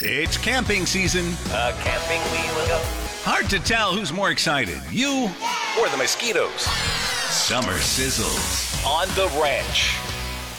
It's camping season. Camping wheel ago. Hard to tell who's more excited, you Or the mosquitoes. Summer sizzles. On the ranch.